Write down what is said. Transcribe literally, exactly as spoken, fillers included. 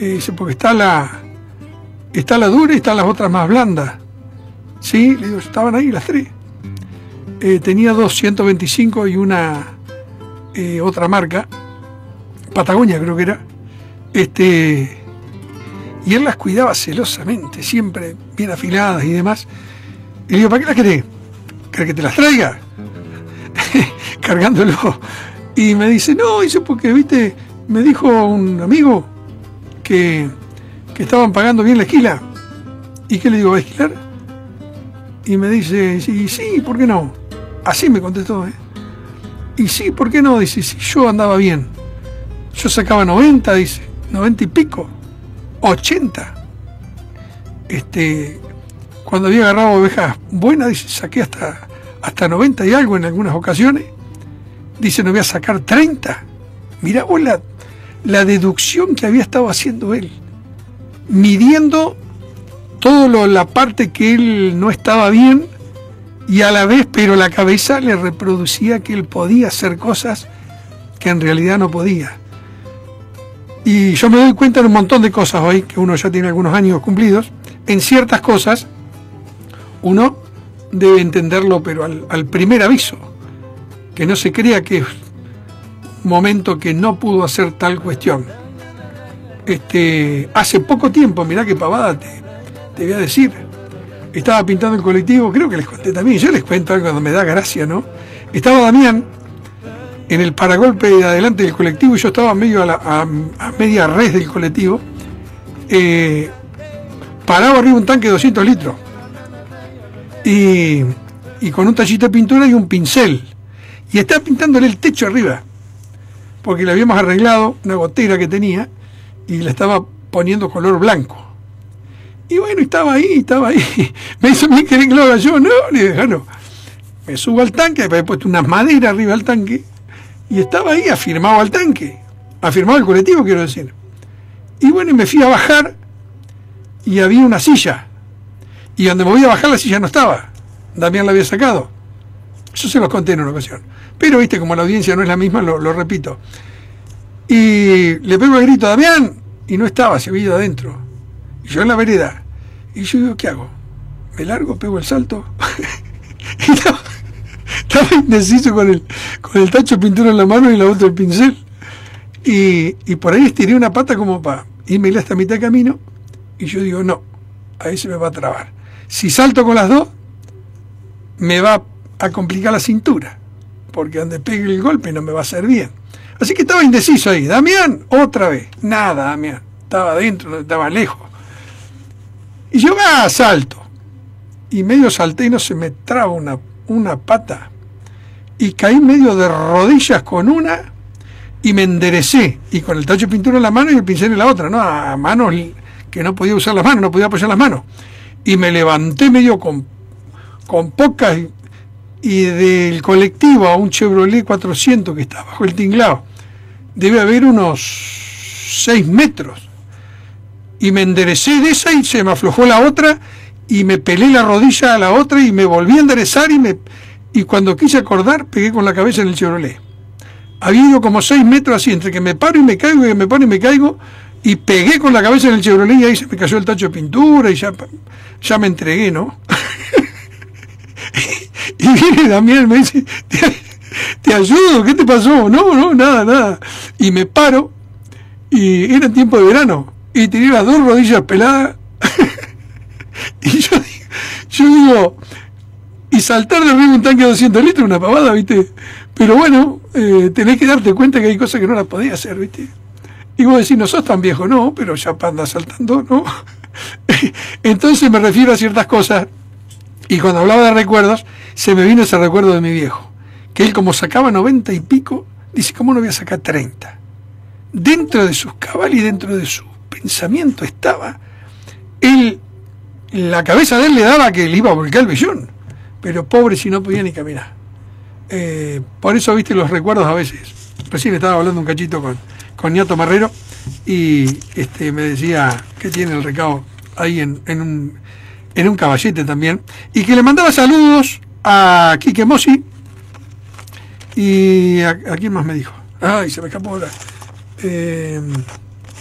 Eh, dice, porque está la, está la dura y están las otras más blandas. Sí, le digo, estaban ahí las tres. Eh, tenía dos ciento veinticinco y una eh, otra marca, Patagonia creo que era. Este, y él las cuidaba celosamente, siempre bien afiladas y demás. Y le digo, ¿para qué las querés? ¿Querés que te las traiga? Cargándolo. Y me dice, no, dice, porque, viste, me dijo un amigo que, que estaban pagando bien la esquila. ¿Y qué le digo, va a esquilar? Y me dice, sí, sí, ¿por qué no? Así me contestó, ¿eh? Y sí, ¿por qué no? Dice, si yo andaba bien. Yo sacaba noventa, dice, noventa y pico, ochenta. Este, cuando había agarrado ovejas buenas, dice, saqué hasta, hasta noventa y algo en algunas ocasiones. Dice, no voy a sacar treinta. Mirá vos la, la deducción que había estado haciendo él, midiendo toda la parte que él no estaba bien, y a la vez, pero la cabeza le reproducía que él podía hacer cosas que en realidad no podía. Y yo me doy cuenta de un montón de cosas hoy, que uno ya tiene algunos años cumplidos. En ciertas cosas uno debe entenderlo, pero al, al primer aviso, que no se crea que es un momento que no pudo hacer tal cuestión. Este, hace poco tiempo, mirá qué pavada te, te voy a decir, estaba pintando el colectivo, creo que les conté también, yo les cuento algo cuando me da gracia, ¿no? Estaba Damián en el paragolpe de adelante del colectivo y yo estaba medio a, la, a, a media res del colectivo, eh, parado arriba un tanque de doscientos litros y, y con un tallito de pintura y un pincel, y estaba pintándole el techo arriba porque le habíamos arreglado una gotera que tenía y le estaba poniendo color blanco. Y bueno, estaba ahí, estaba ahí. Me dice, ¿me querés que lo haga yo? No, le dije, no. Me subo al tanque, había puesto unas maderas arriba del tanque, y estaba ahí afirmado al tanque, afirmado el colectivo, quiero decir. Y bueno, y me fui a bajar, y había una silla. Y donde me voy a bajar, la silla no estaba. Damián la había sacado. Yo se los conté en una ocasión. Pero, viste, como la audiencia no es la misma, lo, lo repito. Y le pego el grito a Damián, y no estaba, se había ido adentro. Y yo en la vereda. Y yo digo, ¿qué hago? ¿Me largo, pego el salto? Y estaba, estaba indeciso con el, con el tacho de pintura en la mano y la otra el pincel. Y, y por ahí estiré una pata como para irme hasta mitad de camino. Y yo digo, no, ahí se me va a trabar. Si salto con las dos, me va a complicar la cintura, porque donde pegue el golpe no me va a hacer bien. Así que estaba indeciso ahí. Damián, otra vez. Nada, Damián. Estaba adentro, estaba lejos. Y yo, ah, salto. Y medio salté y no se me traba una, una pata. Y caí medio de rodillas con una y me enderecé. Y con el tacho de pintura en la mano y el pincel en la otra, ¿no? A manos que no podía usar las manos, no podía apoyar las manos. Y me levanté medio con, con pocas. Y, y del colectivo a un Chevrolet cuatrocientos que está bajo el tinglado, debe haber unos seis metros. Y me enderecé de esa y se me aflojó la otra y me pelé la rodilla a la otra y me volví a enderezar y me y cuando quise acordar pegué con la cabeza en el Chevrolet. Había ido como seis metros así, entre que me paro y me caigo y que me paro y me caigo, y pegué con la cabeza en el Chevrolet y ahí se me cayó el tacho de pintura y ya, ya me entregué, ¿no? Y viene Damián y me dice, ¿Te, te ayudo? ¿Qué te pasó? No, no, nada, nada. Y me paro y era tiempo de verano. Y tenía las dos rodillas peladas. Y yo, yo digo, y saltar de arriba un tanque de doscientos litros, una pavada, ¿viste? Pero bueno, eh, tenés que darte cuenta que hay cosas que no las podías hacer, ¿viste? Y vos decís, no sos tan viejo, no, pero ya andas saltando, ¿no? Entonces me refiero a ciertas cosas, y cuando hablaba de recuerdos, se me vino ese recuerdo de mi viejo, que él como sacaba noventa y pico, dice, ¿cómo no voy a sacar treinta? Dentro de sus cabales y dentro de su pensamiento estaba, él, la cabeza de él le daba que le iba a volcar el vellón, pero pobre si no podía ni caminar. Eh, por eso, viste, los recuerdos a veces. Recién estaba hablando un cachito con, con Ñato Marrero y este me decía que tiene el recado ahí en, en, un, en un caballete también, y que le mandaba saludos a Quique Mossi y a, a quién más me dijo. Ay, se me escapó ahora. Eh,